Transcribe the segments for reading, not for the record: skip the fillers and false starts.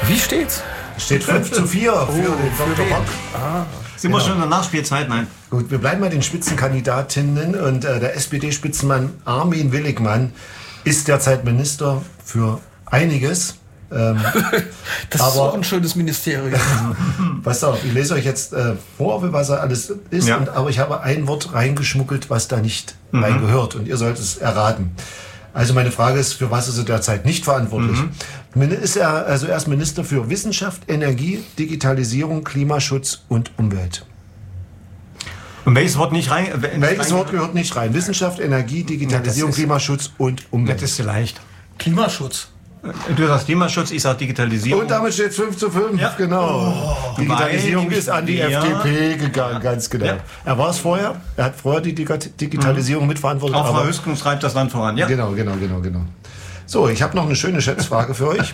Wie steht's? Steht 5:4 für den Dr. Rock. Sind wir schon in der Nachspielzeit? Nein. Gut, wir bleiben bei den Spitzenkandidatinnen und der SPD-Spitzenmann Armin Willigmann ist derzeit Minister für einiges. Das ist auch ein schönes Ministerium. Pass auf, ich lese euch jetzt vor, was er alles ist, Ja. aber ich habe ein Wort reingeschmuggelt, was da nicht reingehört und ihr sollt es erraten. Also meine Frage ist, für was ist er derzeit nicht verantwortlich? Ist er also erst Minister für Wissenschaft, Energie, Digitalisierung, Klimaschutz und Umwelt? Und welches Wort nicht rein? Welches Wort gehört nicht rein? Wissenschaft, Energie, Digitalisierung, Das ist- Klimaschutz und Umwelt. Das ist leicht. Klimaschutz. Du sagst Klimaschutz, ich sag Digitalisierung. Und damit steht es 5:5, Ja. genau. Digitalisierung Weil die- ist an die ja. FDP gegangen, ganz genau. Ja. Er war es vorher, er hat vorher die Digitalisierung mitverantwortet. Auch Frau aber Hüsken treibt das Land voran. Ja. Genau. So, ich habe noch eine schöne Schätzfrage für euch.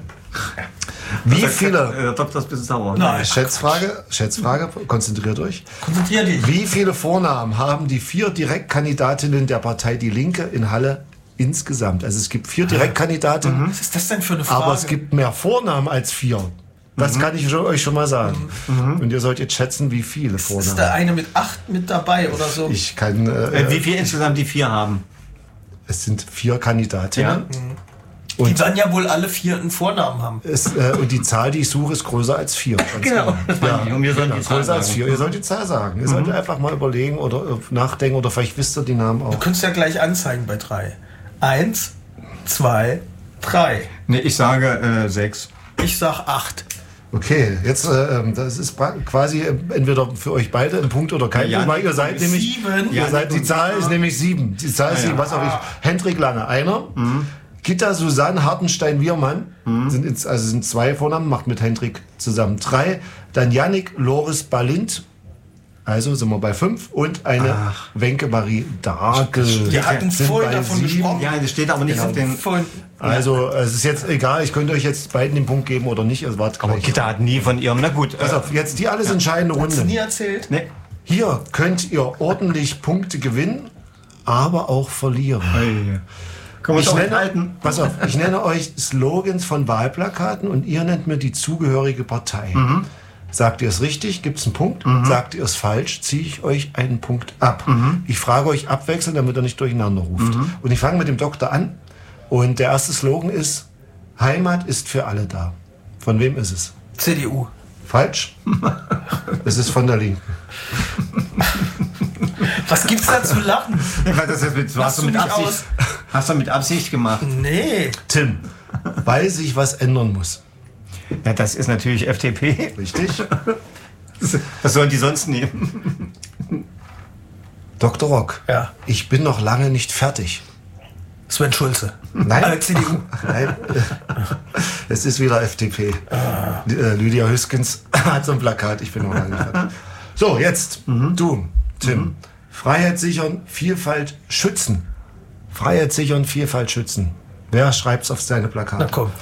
Wie viele... Dr. Spitzenauer. Nein. Schätzfrage, konzentriert euch. Konzentrier dich. Wie viele Vornamen haben die 4 Direktkandidatinnen der Partei Die Linke in Halle insgesamt? Also es gibt 4 Direktkandidatinnen, Was ist das denn für eine Frage? aber es gibt mehr Vornamen als 4. Das kann ich euch schon mal sagen. Und ihr sollt jetzt schätzen, wie viele ist da Vornamen. eine mit 8 mit dabei oder so? Ich kann... Wie viel insgesamt die 4 haben? es sind 4 Kandidatinnen. Die dann ja wohl alle 4 einen Vornamen haben. Und die Zahl, die ich suche, ist größer als 4. Ganz Genau, das meine ich. Und wir sollen die Zahl größer als sagen. 4. Ihr sollt die Zahl sagen. Ihr sollt einfach mal überlegen oder nachdenken oder vielleicht wisst ihr die Namen Du auch. könntest ja gleich anzeigen bei 3. 1, 2, 3. Nee, ich sage 6. Ich sag 8. Okay, jetzt das ist quasi entweder für euch beide ein Punkt oder kein Ja, Punkt, weil ihr seid nämlich 7. ihr seid, die Zahl ist nämlich 7. Die Zahl ist 7. Was auch ich. Hendrik Lange, einer. Gitta Susanne Hartenstein-Wiermann sind 2 Vornamen, macht mit Hendrik zusammen 3. Dann Yannick Loris Balint, also sind wir bei 5. Und eine Wenke Marie Dagel. Wir hatten Sind vorhin bei davon 7. gesprochen. Ja, das steht aber nicht auf den... Vorhin, Also es ist jetzt egal, ich könnte euch jetzt beiden den Punkt geben oder nicht. Es war Aber gleich. Gitta hat nie von ihrem... Na gut. Pass auf, jetzt die alles entscheidende hast du nie Runde. erzählt? Nee. Hier könnt ihr ordentlich Punkte gewinnen, aber auch verlieren. Können wir Ich uns auch nenne, halten? pass auf, ich nenne euch Slogans von Wahlplakaten und ihr nennt mir die zugehörige Partei. Sagt ihr es richtig, gibt es einen Punkt. Sagt ihr es falsch, ziehe ich euch einen Punkt ab. Ich frage euch abwechselnd, damit ihr nicht durcheinander ruft. Und ich fange mit dem Doktor an. Und der erste Slogan ist: Heimat ist für alle da. Von wem ist es? CDU. Falsch. Es ist von der Linken. Was gibt's da zu lachen? Hast du mit mich Absicht, aus. hast du mit Absicht gemacht? Nee. Tim, weil sich was ändern muss. Ja, das ist natürlich FDP. Richtig? Was sollen die sonst nehmen? Dr. Rock, Ja. ich bin noch lange nicht fertig. Sven Schulze. Nein. CDU. Nein, es ist wieder FDP. Lydia Hüskens hat so ein Plakat, ich bin noch lange nicht fertig. So, jetzt du, Tim. Freiheit sichern, Vielfalt schützen. Freiheit sichern, Vielfalt schützen. Wer schreibt's auf seine Plakate? Na komm.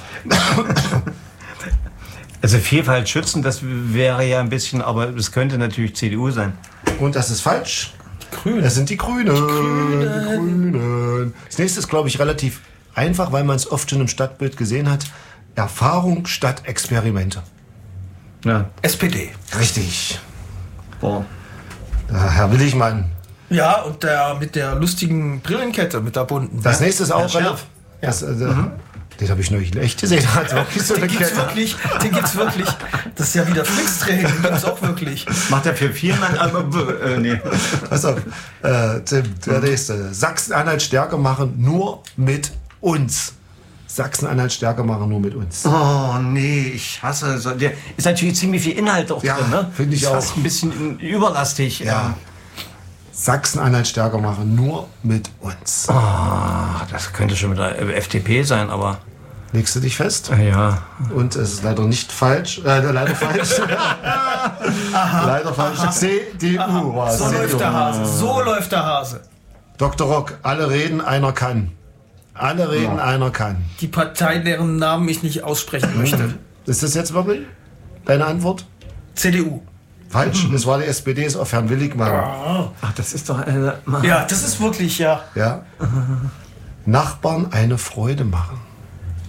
Also Vielfalt schützen, das wäre ja ein bisschen, aber es könnte natürlich CDU sein. Und das ist falsch. Grün. Es sind die Grünen. Die Grünen. Das nächste ist, glaube ich, relativ einfach, weil man es oft schon im Stadtbild gesehen hat. Erfahrung statt Experimente. Ja. SPD. Richtig. Boah. Herr Willigmann. Ja, und der mit der lustigen Brillenkette, mit der bunten. Das nächste ist auch Herr relativ. Scherf. Den habe ich neulich echt gesehen. Hat wirklich so eine Den gibt's Kette. wirklich, den gibt's wirklich. Das ist ja wieder Flixtrain, den gibt's auch wirklich. Macht er für 4 Mann, aber nee. Pass auf, Tim, der nächste. Sachsen-Anhalt stärker machen, nur mit uns. Sachsen-Anhalt stärker machen, nur mit uns. Oh nee, ich hasse so. Der ist natürlich ziemlich viel Inhalt auch Ja, drin, ne? finde ich ist auch. fast ein bisschen überlastig. Ja. Sachsen-Anhalt stärker machen, nur mit uns. Das könnte schon mit der FDP sein, aber Legst du dich fest? ja. Und es ist leider nicht falsch. Leider falsch. Leider falsch. CDU war es. So läuft der Hase. So läuft der Hase. Dr. Rock, alle reden, einer kann. Alle reden, einer kann. Die Partei, deren Namen ich nicht aussprechen möchte. Ist das jetzt wirklich deine Antwort? CDU. Falsch. Das war die SPD, ist auf Herrn Willigmann. Ach, das ist doch Ja, das ist wirklich, ja. Ja. Nachbarn eine Freude machen.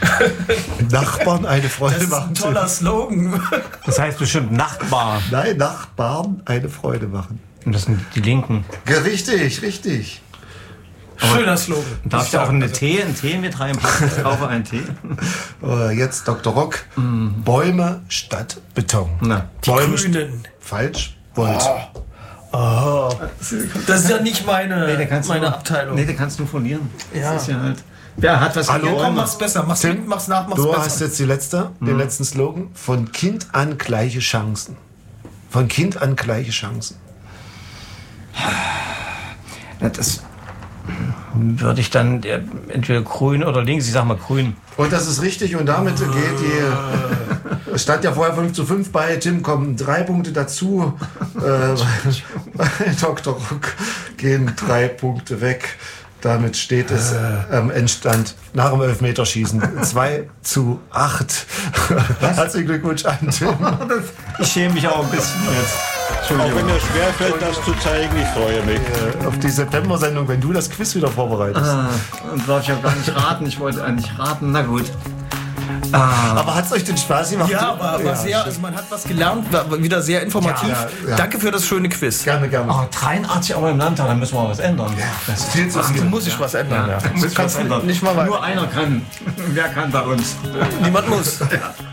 Nachbarn eine Freude Das ist machen. ein toller Slogan. Das heißt bestimmt Nachtbar. Nein, Nachbarn eine Freude machen. Und das sind die Linken. Ja, richtig, richtig. Schöner Slogan. Darfst du auch einen Tee mit reinpacken? Ich kaufe einen Tee. Jetzt Dr. Rock. Bäume statt Beton. Na, Bäume Grünen. falsch. Volt. Oh. Das ist ja nicht meine nur, Abteilung. Nee, da kannst du verlieren. Ja. Das ist ja halt. Wer hat was Hallo, gegen Komm, Bäume? mach's besser. Mach's Tim, mit, mach's nach, mach's Du besser. hast jetzt den letzten Slogan. Von Kind an gleiche Chancen. Von Kind an gleiche Chancen. Das würde ich dann entweder grün oder links, ich sag mal grün. Und das ist richtig. Und damit geht die... Es stand ja vorher 5:5 bei Tim, kommen 3 Punkte dazu. Bei Dr. Rock gehen 3 Punkte weg. Damit steht es am Endstand nach dem Elfmeterschießen 2:8. Herzlichen Glückwunsch an Tim. Ich schäme mich auch ein bisschen jetzt. Auch wenn mir schwerfällt, das zu zeigen, ich freue mich. Auf die September-Sendung, wenn du das Quiz wieder vorbereitest. Und darf ich ja gar nicht raten. Ich wollte eigentlich raten. Na gut. Aber hat es euch den Spaß gemacht? Ja, war sehr, also man hat was gelernt, war wieder sehr informativ. Ja. Danke für das schöne Quiz. Gerne, gerne. 83 Euro im Landtag, da müssen wir was ändern. Das ist Viel zu viel. Muss ich was ändern? Ja. muss Du kannst was ändern. nicht mal weiter. Nur einer kann. Wer kann bei uns? Niemand muss.